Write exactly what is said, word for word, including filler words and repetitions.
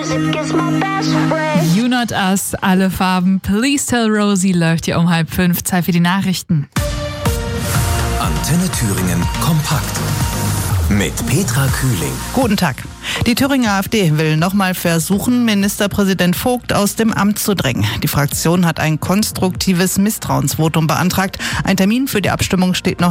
You Not Us, alle Farben. Please Tell Rosie läuft hier um halb fünf. Zeit für die Nachrichten. Antenne Thüringen kompakt. Mit Petra Kühling. Guten Tag. Die Thüringer AfD will nochmal versuchen, Ministerpräsident Vogt aus dem Amt zu drängen. Die Fraktion hat ein konstruktives Misstrauensvotum beantragt. Ein Termin für die Abstimmung steht noch